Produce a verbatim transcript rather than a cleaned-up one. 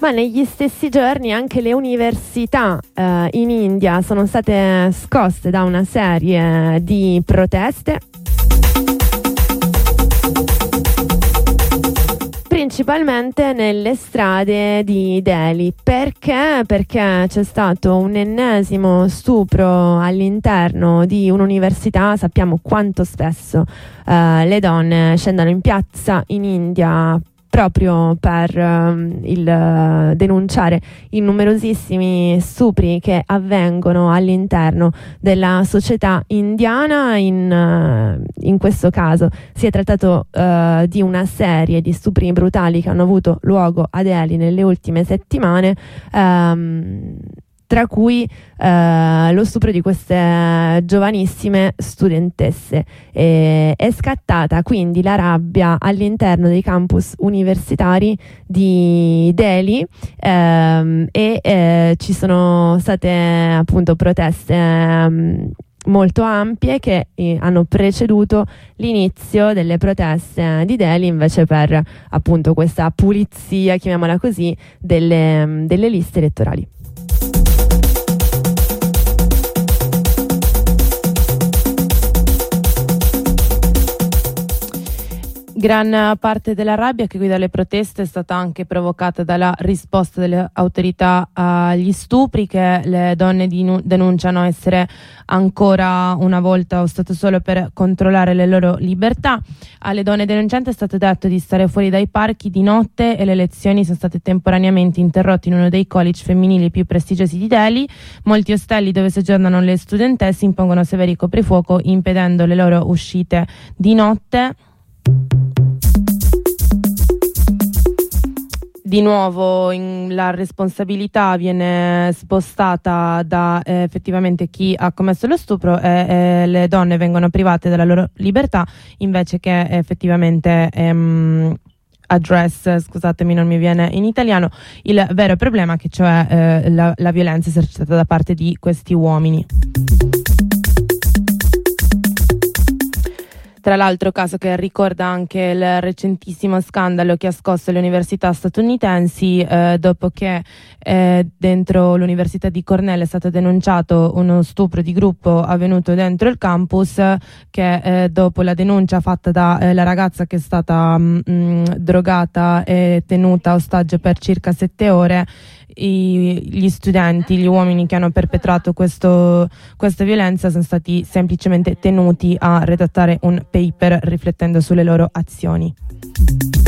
ma negli stessi giorni anche le università eh, in India sono state scosse da una serie di proteste, principalmente nelle strade di Delhi. Perché? Perché c'è stato un ennesimo stupro all'interno di un'università. Sappiamo quanto spesso eh, le donne scendono in piazza in India proprio per um, il uh, denunciare i numerosissimi stupri che avvengono all'interno della società indiana. In, uh, in questo caso si è trattato uh, di una serie di stupri brutali che hanno avuto luogo a Delhi nelle ultime settimane, um, tra cui eh, lo stupro di queste giovanissime studentesse. E è scattata quindi la rabbia all'interno dei campus universitari di Delhi ehm, e eh, ci sono state appunto proteste ehm, molto ampie che eh, hanno preceduto l'inizio delle proteste di Delhi, invece per appunto questa pulizia, chiamiamola così, delle, delle liste elettorali. Gran parte della rabbia che guida le proteste è stata anche provocata dalla risposta delle autorità agli stupri che le donne dinu- denunciano essere ancora una volta stato solo per controllare le loro libertà. Alle donne denuncianti è stato detto di stare fuori dai parchi di notte e le lezioni sono state temporaneamente interrotte in uno dei college femminili più prestigiosi di Delhi. Molti ostelli dove soggiornano le studentesse impongono severi coprifuoco impedendo le loro uscite di notte. Di nuovo in, la responsabilità viene spostata da eh, effettivamente chi ha commesso lo stupro e eh, le donne vengono private della loro libertà invece che effettivamente ehm, address, scusatemi non mi viene in italiano, il vero problema, che cioè eh, la, la violenza esercitata da parte di questi uomini. Tra l'altro caso che ricorda anche il recentissimo scandalo che ha scosso le università statunitensi eh, dopo che eh, dentro l'università di Cornell è stato denunciato uno stupro di gruppo avvenuto dentro il campus che eh, dopo la denuncia fatta dalla eh, ragazza che è stata mh, drogata e tenuta ostaggio per circa sette ore, I, gli studenti, gli uomini che hanno perpetrato questo, questa violenza sono stati semplicemente tenuti a redattare un paper riflettendo sulle loro azioni.